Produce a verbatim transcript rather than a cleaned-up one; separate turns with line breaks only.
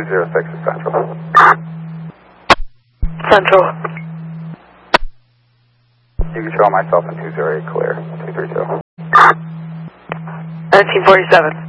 zero six is Central.
Central.
You control myself in two zero eight clear, two three two.
nineteen forty-seven.